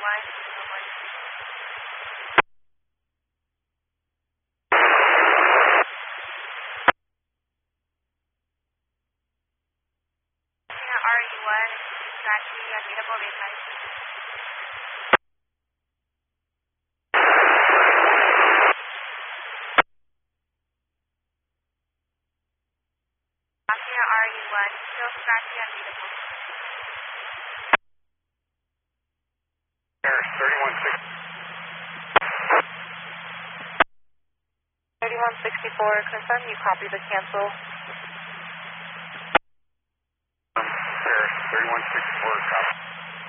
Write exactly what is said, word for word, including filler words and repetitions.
line. No line. Yeah, R E one, taxi available with high speed. Taxi R E one, still taxi available. thirty-one sixty. thirty-one sixty-four, confirm you copy the cancel. Um, Paris, thirty-one sixty-four, copy.